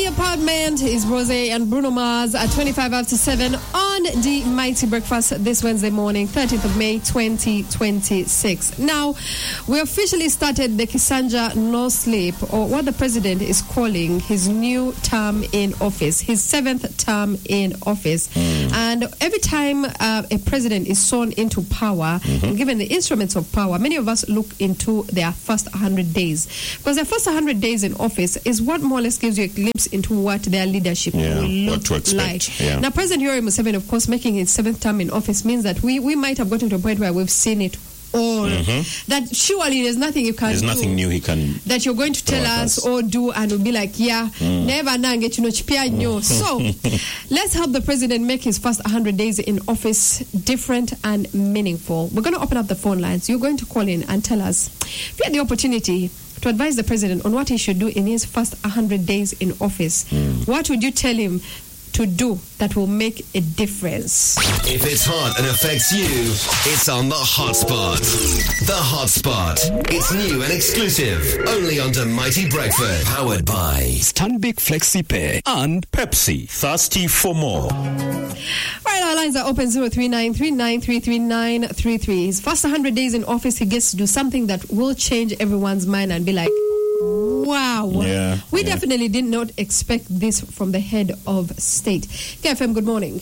The Apartment is Rose and Bruno Mars at 25 after 7 on the Mighty Breakfast this Wednesday morning, 30th of May, 2026. Now, we officially started the Kisanja No Sleep, or what the president is calling his new term in office, his 7th term in office. And every time a president is sworn into power, given the instruments of power, many of us look into their first 100 days. Because their first 100 days in office is what more or less gives you a glimpse into what their leadership will look like. Now, President Yoweri Museveni, of course, making his 7th term in office means that we might have gotten to a point where we've seen it all. That surely there's nothing you can do. There's nothing new he can. That you're going to tell us or do, and we'll be like, never nange chino chipia nyo. So, let's help the president make his first 100 days in office different and meaningful. We're going to open up the phone lines. You're going to call in and tell us, if you had the opportunity to advise the president on what he should do in his first 100 days in office, what would you tell him to do that will make a difference? If it's hot and affects you, it's on the Hotspot. The Hotspot. It's new and exclusive. Only on the Mighty Breakfast. Powered by Stanbic FlexiPay and Pepsi. Thirsty for more. Right, our lines are open 03939333933. His first 100 days in office, he gets to do something that will change everyone's mind and be like, wow. We definitely did not expect this from the head of state. KFM, good morning.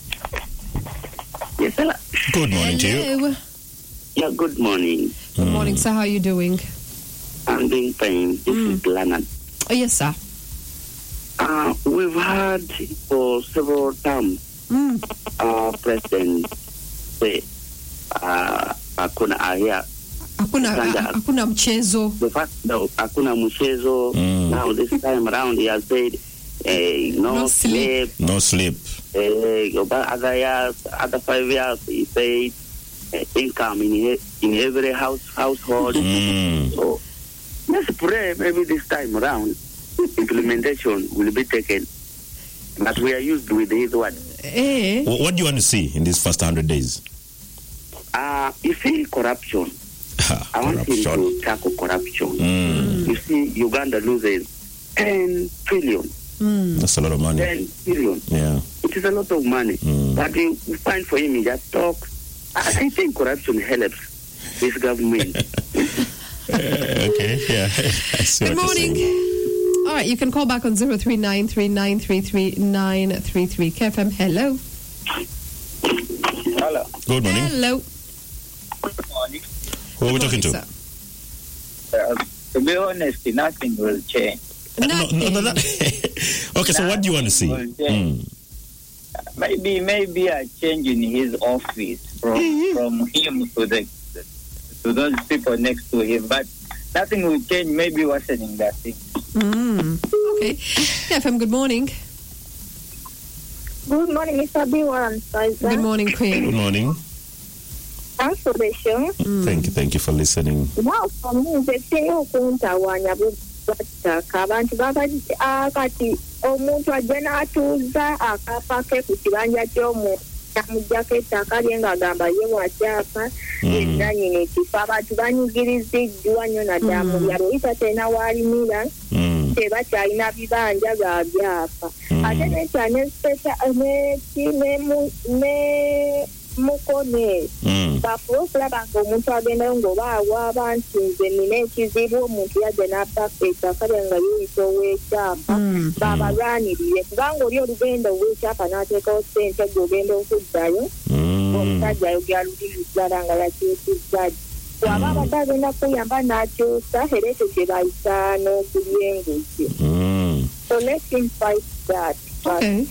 Yes, hello. Good morning to you. Yeah, good morning. Good morning, sir. How are you doing? I'm doing fine. This is Leonard. Oh, yes, sir. We've had for several terms president say, Hakuna mchezo. The fact that hakuna mchezo. Now this time around he has said no sleep. No sleep. Other 5 years he said income in every household. So let's pray maybe this time around implementation will be taken. But we are used with his word. What do you want to see in these first 100 days? You see corruption. I want him to tackle corruption. You see, Uganda loses 10 trillion. That's a lot of money. 10 trillion. Yeah. It is a lot of money. But you find for him, he just talks. I think corruption helps this government. Okay, yeah. Good morning. All right, you can call back on 03939333933. KFM, hello. Hello. Good morning. Hello. Good morning. Who are we talking to? To be honest, nothing will change. No. Okay, so what do you want to see? Maybe a change in his office from him to those people next to him, but nothing will change. Maybe worsening that thing. Okay. KFM, good morning. Good morning, Mr. B1. Good morning, Queen. Good morning. Thanks for the show. Thank you for listening. Now, for me, the thing you couldn't abantu kati omuntu ajena atuza akapake ku kibanja ky'omuntu amujjako ettaka lye ng'agamba ye bw'akyapa yennyini ekifo abantu banyigiriziddwa nnyo naddala mu byalo oyita tena waalimira tebakyalina bibanja ga byapa ate nekyane mukone bafuba okulaba ng'omuntu agendayo ng'oba awaaba nti nze nina ekizibu omuntu yadde n'attaka ettaka lye nga yiyita ow'ekyapa babalwanirire kubanga oli olugenda ow'ekyapa n'ateekawo ssente gw'ogenda okuddayo omusajja ayogera lulimi ddala nga yakyusizza waba abadde agenda kuyamba n'akyusa era ekyo kye bayita n'okulyenguze so let him fight that. Okay.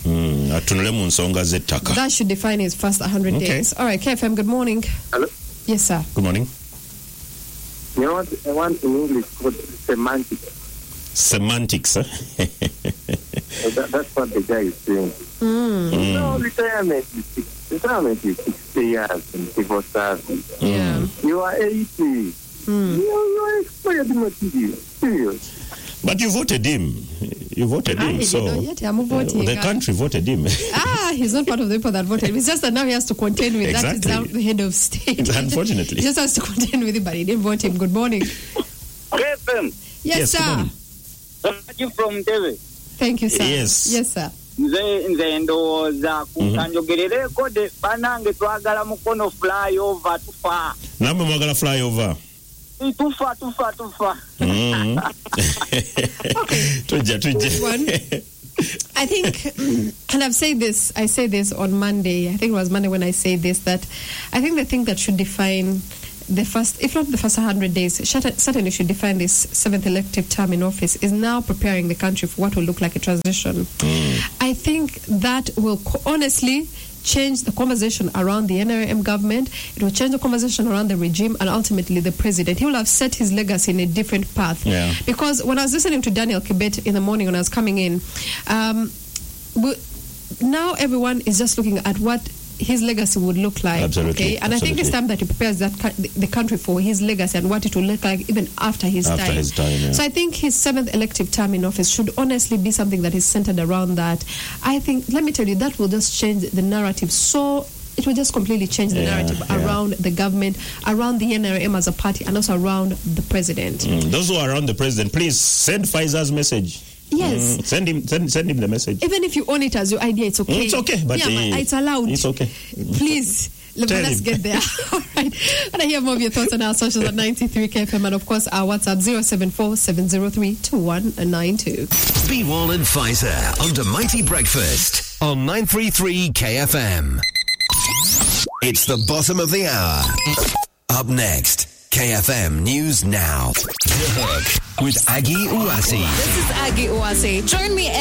That should define his first 100 days. All right, KFM, good morning. Hello? Yes, sir. Good morning. You know what I want in English called semantics. Semantics, huh? That's what the guy is saying. No, retirement is 60 years in civil service. Yeah. You are 80. You are expired material. Serious. But you voted him. So the country voted him. He's not part of the people that voted him. It's just that now he has to contend with that. He's now the head of state. Unfortunately. He just has to contend with it, but he didn't vote him. Good morning. KFM. Yes, sir. You from David? Thank you, sir. Yes. Yes, sir. Nze ndowooza kutanjogerereko de banange twagala mukono flyover tufa. Namwe mwagala flyover. Tufa. Tujja. I think, and I say this on Monday, I think it was Monday when I say this, that I think the thing that should define the first, if not the first 100 days, certainly should define this 7th elective term in office, is now preparing the country for what will look like a transition. I think that will honestly change the conversation around the NRM government. It will change the conversation around the regime and ultimately the president. He will have set his legacy in a different path. Yeah. Because when I was listening to Daniel Kibet in the morning when I was coming in, now everyone is just looking at what his legacy would look like. Absolutely. Okay? And I think it's time that he prepares the country for his legacy and what it will look like even after his time. Yeah. So I think his 7th elective term in office should honestly be something that is centered around that. I think, let me tell you, that will just change the narrative. So it will just completely change the narrative around the government, around the NRM as a party, and also around the president. Those who are around the president, please send Pfizer's message. Yes. Send him the message. Even if you own it as your idea, it's okay. It's okay, but it's allowed. It's okay. Please, let us get there. All right. And I hear more of your thoughts on our socials at 93 KFM and of course our WhatsApp 074-703-2192. Be Wall and Pfizer under Mighty Breakfast on 933 KFM. It's the bottom of the hour. Up next, KFM News Now. The Hook with Aggie Uwasi. This is Aggie Uwasi. Join me